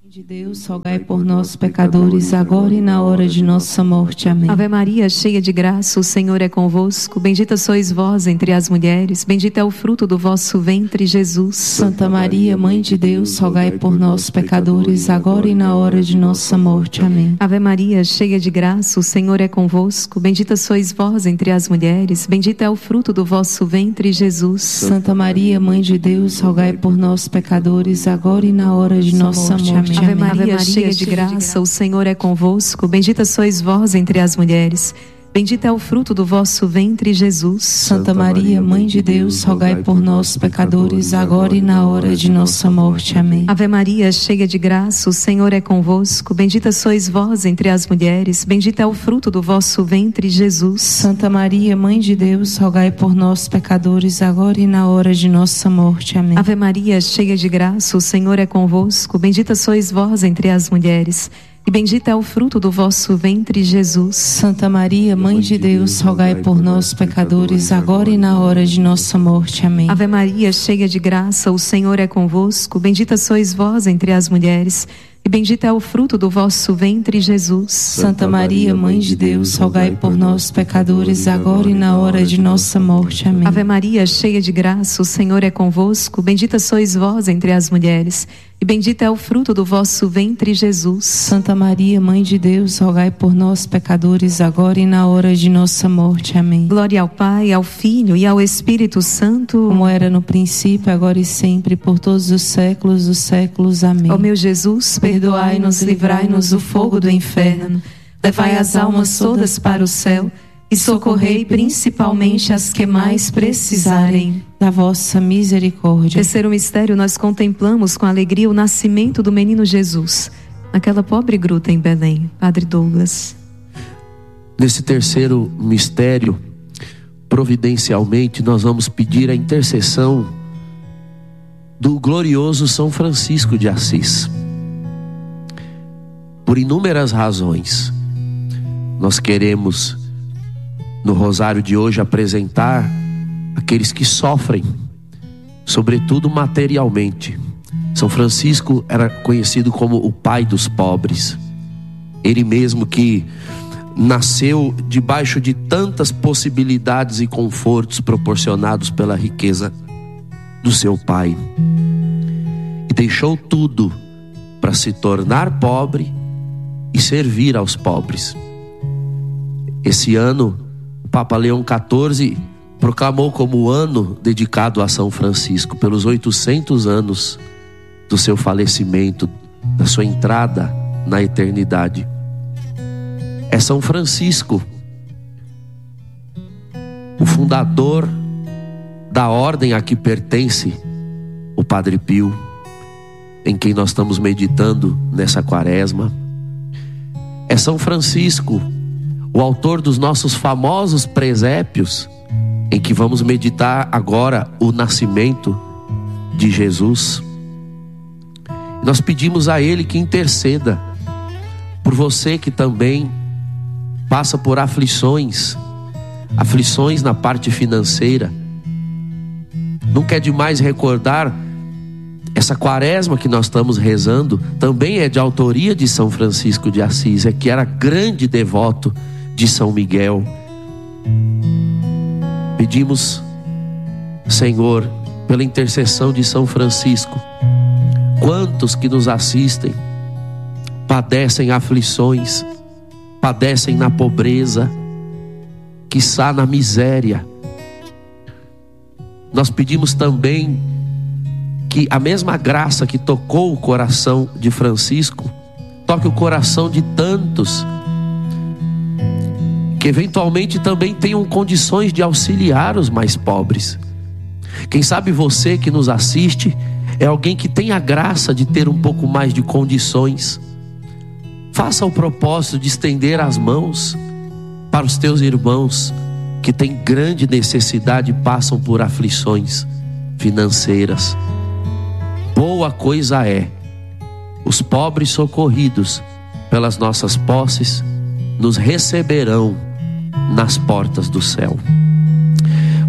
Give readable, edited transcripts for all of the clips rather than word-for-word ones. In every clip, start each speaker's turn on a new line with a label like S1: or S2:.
S1: De Deus, rogai por nós, pecadores, agora e na hora de nossa morte. Amém.
S2: Ave Maria, cheia de graça, o Senhor é convosco. Bendita sois vós entre as mulheres. Bendito é o fruto do vosso ventre, Jesus.
S1: Santa Maria, Mãe de Deus, rogai por nós, pecadores, agora e na hora de nossa morte. Amém.
S2: Ave Maria, cheia de graça, o Senhor é convosco. Bendita sois vós entre as mulheres. Bendito é o fruto do vosso ventre, Jesus.
S1: Santa Maria, Mãe de Deus, rogai por nós, pecadores, agora e na hora de nossa morte. Amém.
S2: Ave Maria, cheia de graça, o Senhor é convosco. Bendita sois vós entre as mulheres. Bendito é o fruto do vosso ventre, Jesus.
S1: Santa Maria, Mãe de Deus, rogai por nós, pecadores, agora e na hora de nossa morte. Amém.
S2: Ave Maria, cheia de graça, o Senhor é convosco. Bendita sois vós entre as mulheres. Bendito é o fruto do vosso ventre, Jesus.
S1: Santa Maria, Mãe de Deus, rogai por nós, pecadores, agora e na hora de nossa morte. Amém.
S2: Ave Maria, cheia de graça, o Senhor é convosco. Bendita sois vós entre as mulheres. E bendito é o fruto do vosso ventre, Jesus.
S1: Santa Maria, Mãe de Deus, rogai por nós, pecadores, agora e na hora de nossa morte. Amém.
S2: Ave Maria, cheia de graça, o Senhor é convosco. Bendita sois vós entre as mulheres. E bendito é o fruto do vosso ventre, Jesus.
S1: Santa Maria, Mãe de Deus, rogai por nós, pecadores, agora e na hora de nossa morte. Amém.
S2: Ave Maria, cheia de graça, o Senhor é convosco. Bendita sois vós entre as mulheres. E bendito é o fruto do vosso ventre, Jesus.
S1: Santa Maria, Mãe de Deus, rogai por nós, pecadores, agora e na hora de nossa morte. Amém.
S2: Glória ao Pai, ao Filho e ao Espírito Santo,
S1: como era no princípio, agora e sempre, por todos os séculos dos séculos. Amém.
S2: Ó meu Jesus, perdoai-nos, livrai-nos do fogo do inferno, levai as almas todas para o céu e socorrei principalmente as que mais precisarem
S1: da vossa misericórdia.
S2: Terceiro mistério, nós contemplamos com alegria o nascimento do menino Jesus, naquela pobre gruta em Belém. Padre Douglas.
S3: Nesse terceiro mistério, providencialmente, nós vamos pedir a intercessão do glorioso São Francisco de Assis. Por inúmeras razões, nós queremos, no rosário de hoje, apresentar aqueles que sofrem, sobretudo materialmente. São Francisco era conhecido como o pai dos pobres. Ele mesmo que nasceu debaixo de tantas possibilidades e confortos proporcionados pela riqueza do seu pai, e deixou tudo para se tornar pobre e servir aos pobres. Esse ano, o Papa Leão XIV proclamou como o ano dedicado a São Francisco, pelos 800 anos do seu falecimento, da sua entrada na eternidade. É São Francisco, o fundador da ordem a que pertence o Padre Pio, em quem nós estamos meditando nessa quaresma. É São Francisco, o autor dos nossos famosos presépios, em que vamos meditar agora o nascimento de Jesus. Nós pedimos a Ele que interceda por você que também passa por aflições na parte financeira. Nunca é demais recordar, essa quaresma que nós estamos rezando também é de autoria de São Francisco de Assis, que era grande devoto de São Miguel. Pedimos, Senhor, pela intercessão de São Francisco, quantos que nos assistem padecem aflições, padecem na pobreza, quiçá na miséria. Nós pedimos também que a mesma graça que tocou o coração de Francisco toque o coração de tantos que eventualmente também tenham condições de auxiliar os mais pobres. Quem sabe você que nos assiste é alguém que tem a graça de ter um pouco mais de condições. Faça o propósito de estender as mãos para os teus irmãos que têm grande necessidade e passam por aflições financeiras. Boa coisa é os pobres socorridos pelas nossas posses nos receberão nas portas do céu.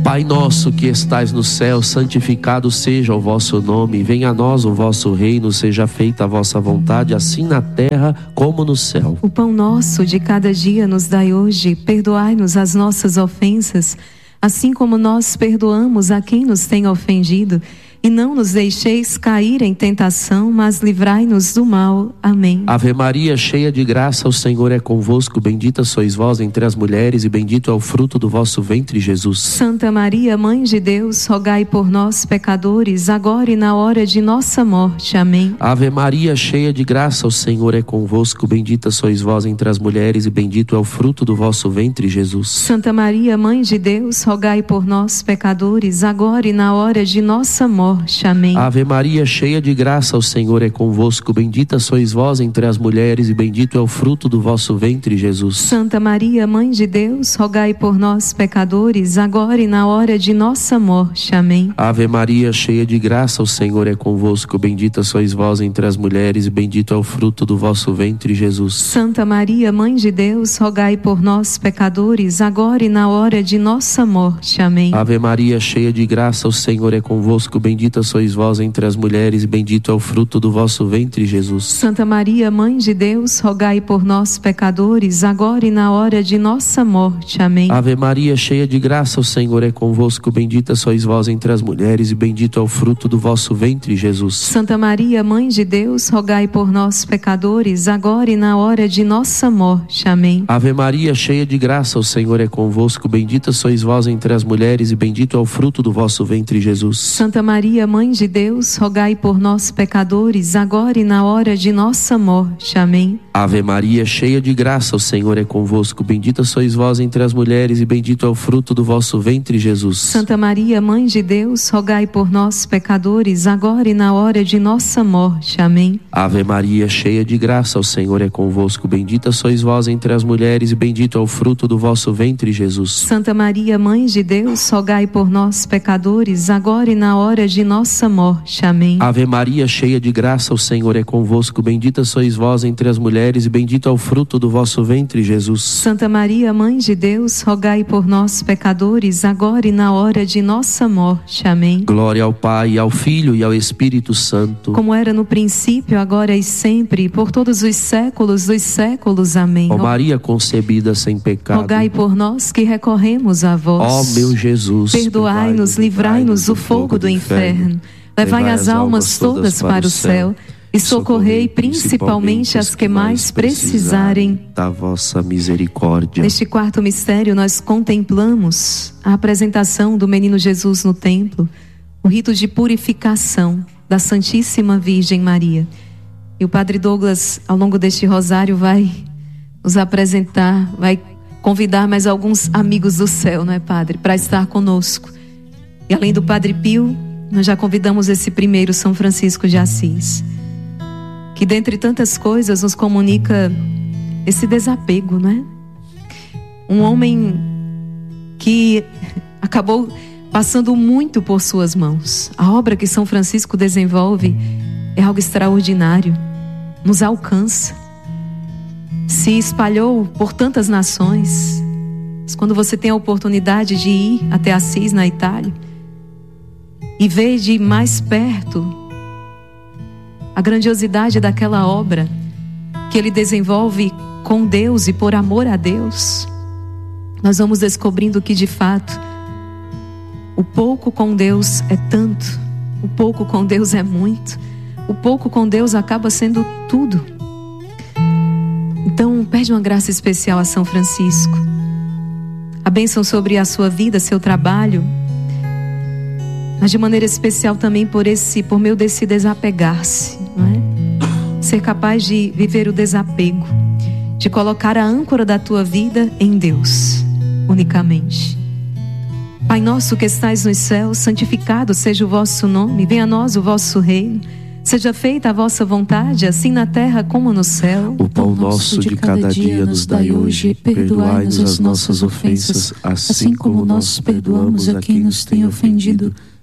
S3: Pai nosso que estais no céu, santificado seja o vosso nome. Venha a nós o vosso reino, seja feita a vossa vontade, assim na terra como no céu.
S2: O pão nosso de cada dia nos dai hoje. Perdoai-nos as nossas ofensas, assim como nós perdoamos a quem nos tem ofendido. E não nos deixeis cair em tentação, mas livrai-nos do mal. Amém.
S3: Ave Maria, cheia de graça, o Senhor é convosco. Bendita sois vós entre as mulheres, e bendito é o fruto do vosso ventre, Jesus.
S2: Santa Maria, Mãe de Deus, rogai por nós, pecadores, agora e na hora de nossa morte. Amém.
S3: Ave Maria, cheia de graça, o Senhor é convosco. Bendita sois vós entre as mulheres, e bendito é o fruto do vosso ventre, Jesus.
S2: Santa Maria, Mãe de Deus, rogai por nós, pecadores, agora e na hora de nossa morte. Amém.
S3: Ave Maria, cheia de graça, o Senhor é convosco. Bendita sois vós entre as mulheres, e bendito é o fruto do vosso ventre, Jesus.
S2: Santa Maria, Mãe de Deus, rogai por nós, pecadores, agora e na hora de nossa morte. Amém.
S3: Ave Maria, cheia de graça, o Senhor é convosco. Bendita sois vós entre as mulheres, e bendito é o fruto do vosso ventre, Jesus.
S2: Santa Maria, Mãe de Deus, rogai por nós, pecadores, agora e na hora de nossa morte. Amém.
S3: Ave Maria, cheia de graça, o Senhor é convosco. Bendita sois vós entre as mulheres, e bendito é o fruto do vosso ventre, Jesus.
S2: Santa Maria, Mãe de Deus, rogai por nós, pecadores, agora e na hora de nossa morte. Amém.
S3: Ave Maria, cheia de graça, o Senhor é convosco. Bendita sois vós entre as mulheres, e bendito é o fruto do vosso ventre, Jesus.
S2: Santa Maria, Mãe de Deus, rogai por nós, pecadores, agora e na hora de nossa morte. Amém.
S3: Ave Maria, cheia de graça, o Senhor é convosco. Bendita sois vós entre as mulheres, e bendito é o fruto do vosso ventre, Jesus.
S2: Santa Maria, Mãe de Deus, rogai por nós, pecadores, agora e na hora de nossa morte. Amém.
S3: Ave Maria, cheia de graça, o Senhor é convosco. Bendita sois vós entre as mulheres, e bendito é o fruto do vosso ventre, Jesus.
S2: Santa Maria, Mãe de Deus, rogai por nós, pecadores, agora e na hora de nossa morte. Amém.
S3: Ave Maria, cheia de graça, o Senhor é convosco. Bendita sois vós entre as mulheres, e bendito é o fruto do vosso ventre, Jesus.
S2: Santa Maria, Mãe de Deus, rogai por nós, pecadores, agora e na hora de nossa morte. Amém.
S3: Ave Maria, cheia de graça, o Senhor é convosco. Bendita sois vós entre as mulheres, e bendito é o fruto do vosso ventre, Jesus.
S2: Santa Maria, Mãe de Deus, rogai por nós, pecadores, agora e na hora de nossa morte. Amém.
S3: Glória ao Pai, ao Filho e ao Espírito Santo,
S2: como era no princípio, agora e sempre, por todos os séculos dos séculos. Amém.
S3: Ó Maria concebida sem pecado,
S2: rogai por nós que recorremos a vós.
S3: Ó meu Jesus,
S2: perdoai-nos, livrai-nos do fogo do inferno. Levai as almas todas para o céu, e socorrei principalmente as que mais precisarem
S3: da vossa misericórdia.
S2: Neste quarto mistério nós contemplamos a apresentação do menino Jesus no templo, o rito de purificação da Santíssima Virgem Maria. E o Padre Douglas, ao longo deste rosário, vai nos apresentar, vai convidar mais alguns amigos do céu, não é, Padre, para estar conosco. E além do Padre Pio, nós já convidamos esse primeiro, São Francisco de Assis, que dentre tantas coisas nos comunica esse desapego, não é? Um homem que acabou passando muito por suas mãos. A obra que São Francisco desenvolve é algo extraordinário, nos alcança, se espalhou por tantas nações. Mas quando você tem a oportunidade de ir até Assis, na Itália, e ver de mais perto a grandiosidade daquela obra que ele desenvolve com Deus e por amor a Deus, nós vamos descobrindo que de fato o pouco com Deus é tanto, o pouco com Deus é muito, o pouco com Deus acaba sendo tudo. Então pede uma graça especial a São Francisco, a bênção sobre a sua vida, seu trabalho, mas de maneira especial também por meio desse desapegar-se, não é? Ser capaz de viver o desapego, de colocar a âncora da tua vida em Deus, unicamente. Pai nosso que estais nos céus, santificado seja o vosso nome, venha a nós o vosso reino, seja feita a vossa vontade, assim na terra como no céu.
S3: O pão nosso de cada dia nos dai hoje, perdoai-nos as nossas ofensas, assim como nós perdoamos a quem nos tem ofendido.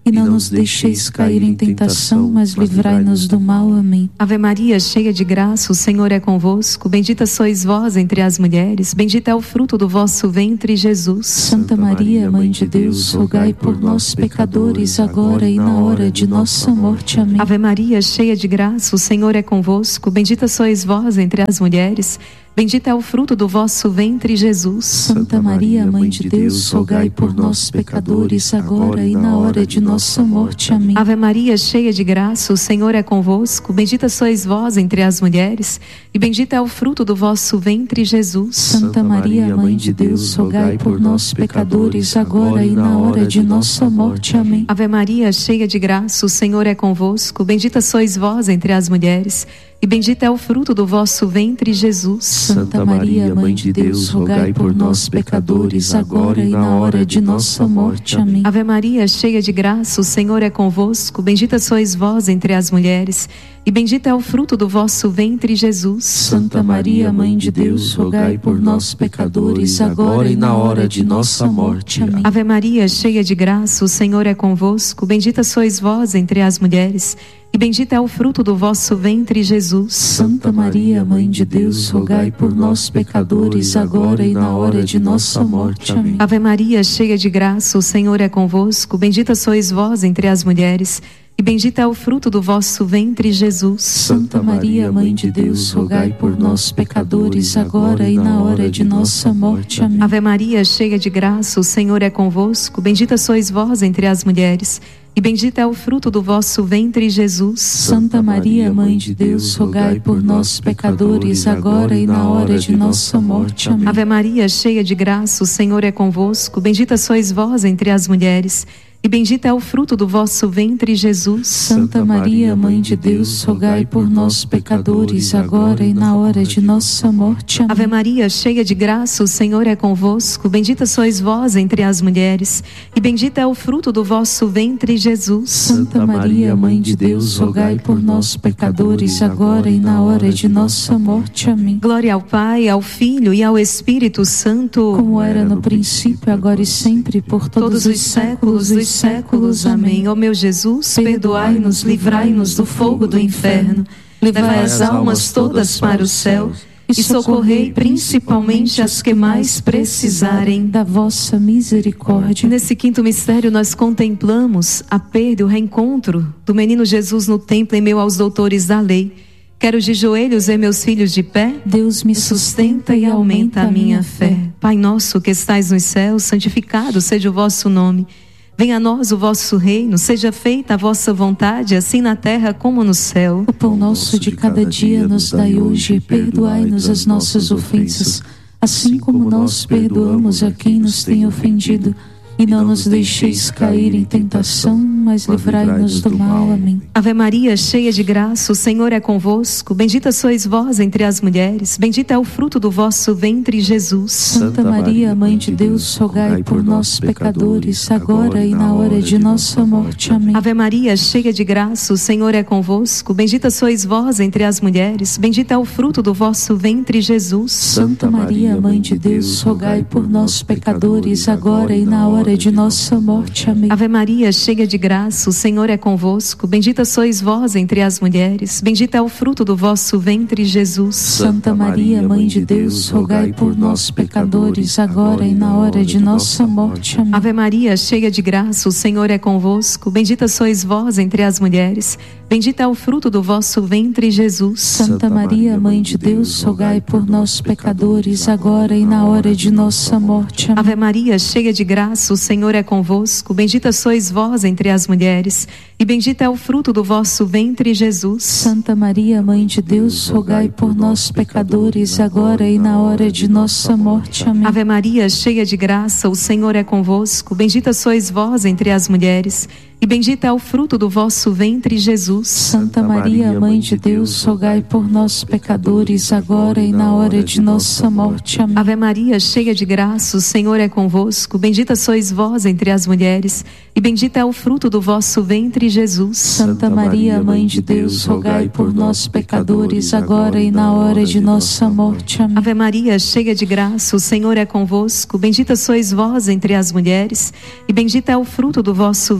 S1: e não nos deixeis cair em tentação, mas livrai-nos do mal. Amém.
S2: Ave Maria, cheia de graça, o Senhor é convosco. Bendita sois vós entre as mulheres, bendito é o fruto do vosso ventre, Jesus.
S1: Santa Maria, Mãe de Deus, rogai por nós, pecadores, agora e na hora de nossa morte. Amém.
S2: Ave Maria, cheia de graça, o Senhor é convosco. Bendita sois vós entre as mulheres, bendito é o fruto do vosso ventre, Jesus.
S1: Santa Maria, Mãe de Deus, rogai por nós, pecadores, agora e na hora de nossa morte. Amém.
S2: Ave Maria, cheia de graça, o Senhor é convosco. Bendita sois vós entre as mulheres, e bendito é o fruto do vosso ventre, Jesus.
S1: Santa Maria, Mãe de Deus, rogai por nós, pecadores, agora e na hora de nossa morte. Amém.
S2: Ave Maria, cheia de graça, o Senhor é convosco. Bendita sois vós entre as mulheres, e bendito é o fruto do vosso ventre, Jesus.
S1: Santa Maria, Mãe de Deus, rogai por nós, pecadores, agora e na hora de nossa morte. Amém.
S2: Ave Maria, cheia de graça, o Senhor é convosco. Bendita sois vós entre as mulheres, e bendito é o fruto do vosso ventre, Jesus.
S1: Santa Maria, Mãe de Deus, rogai por nós, pecadores, agora e na hora de nossa morte. Amém.
S2: Ave Maria, cheia de graça, o Senhor é convosco. Bendita sois vós entre as mulheres, e bendito é o fruto do vosso ventre, Jesus.
S1: Santa Maria, Mãe de Deus, rogai por nós, pecadores, agora e na hora de nossa morte. Amém.
S2: Ave Maria, cheia de graça, o Senhor é convosco. Bendita sois vós entre as mulheres, e bendito é o fruto do vosso ventre, Jesus.
S1: Santa Maria, Mãe de Deus, rogai por nós, pecadores, agora e na hora de nossa morte. Amém.
S2: Ave Maria, cheia de graça, o Senhor é convosco. Bendita sois vós entre as mulheres, e bendito é o fruto do vosso ventre, Jesus.
S1: Santa Maria, Mãe de Deus, rogai por nós, pecadores, agora e na hora de nossa morte. Amém.
S2: Ave Maria, cheia de graça, o Senhor é convosco. Bendita sois vós entre as mulheres, e bendito é o fruto do vosso ventre, Jesus.
S1: Santa Maria, Mãe de Deus, rogai por nós, pecadores, agora e na hora de nossa morte. Amém.
S2: Ave Maria, cheia de graça, o Senhor é convosco. Bendita sois vós entre as mulheres, e bendito é o fruto do vosso ventre, Jesus.
S1: Santa Maria, Mãe de Deus, rogai por nós, pecadores, agora e na hora de nossa morte. Amém.
S2: Glória ao Pai, ao Filho e ao Espírito Santo,
S1: como era no princípio, agora e sempre, por todos os séculos dos séculos. Amém.
S2: Ó meu Jesus, perdoai-nos, livrai-nos do fogo do inferno, levai as almas todas para o céu e socorrei principalmente as que mais precisarem
S1: da vossa misericórdia.
S2: Nesse quinto mistério nós contemplamos a perda e o reencontro do menino Jesus no templo em meio aos doutores da lei. Quero de joelhos ver meus filhos de pé.
S1: Deus me sustenta e aumenta a minha fé.
S2: Pai nosso que estais nos céus, santificado seja o vosso nome. Venha a nós o vosso reino, seja feita a vossa vontade, assim na terra como no céu.
S1: O pão nosso de cada dia nos dai hoje, e perdoai-nos as nossas ofensas, assim como nós perdoamos a quem nos tem ofendido. E não nos deixeis cair em tentação, mas livrai-nos do mal. Amém.
S2: Ave Maria, cheia de graça, o Senhor é convosco. Bendita sois vós entre as mulheres, bendito é o fruto do vosso ventre, Jesus.
S1: Santa Maria, Mãe de Deus, rogai por nós, pecadores, agora e na hora de nossa morte. Amém.
S2: Ave Maria, cheia de graça, o Senhor é convosco. Bendita sois vós entre as mulheres, bendito é o fruto do vosso ventre, Jesus.
S1: Santa Maria, Mãe de Deus, rogai por nós, pecadores, agora e na hora de nossa morte. Amém.
S2: Ave Maria, cheia de graça, o Senhor é convosco. Bendita sois vós entre as mulheres, bendito é o fruto do vosso ventre, Jesus.
S1: Santa Maria, Mãe de Deus, rogai por nós, pecadores, agora e na hora de nossa morte. Amém.
S2: Ave Maria, cheia de graça, o Senhor é convosco. Bendita sois vós entre as mulheres, bendito é o fruto do vosso ventre, Jesus.
S1: Santa Maria, Mãe de Deus, rogai por nós, pecadores, agora e na hora de nossa morte. Amém.
S2: Ave Maria, cheia de graça, o Senhor é convosco. Bendita sois vós entre as mulheres, e bendito é o fruto do vosso ventre, Jesus.
S1: Santa Maria, Mãe de Deus, rogai por nós, pecadores, agora e na hora de nossa morte. Amém.
S2: Ave Maria, cheia de graça, o Senhor é convosco. Bendita sois vós entre as mulheres, e bendito é o fruto do vosso ventre, Jesus.
S1: Santa Maria, Mãe de Deus, rogai por nós, pecadores, agora e na hora de nossa morte. Amém.
S2: Ave Maria, cheia de graça, o Senhor é convosco. Bendita sois vós entre as mulheres, e bendito é o fruto do vosso ventre, Jesus.
S1: Santa Maria, Mãe de Deus, rogai por nós, pecadores, agora e na hora de nossa morte. Amém.
S2: Ave Maria, cheia de graça, o Senhor é convosco. Bendita sois vós entre as mulheres, e bendito é o fruto do vosso ventre,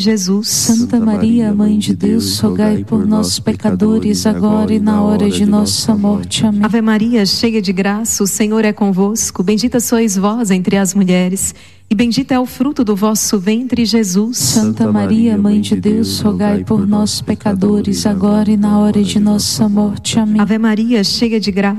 S2: Jesus.
S1: Santa Maria, Mãe de Deus, rogai por nós, pecadores, agora e na hora de nossa morte. Amém.
S2: Ave Maria, cheia de graça, o Senhor é convosco. Bendita sois vós entre as mulheres, e bendito é o fruto do vosso ventre, Jesus.
S1: Santa Maria, Mãe de Deus, rogai por nós, pecadores, agora e na hora de nossa morte. Amém.
S2: Ave Maria, cheia de graça,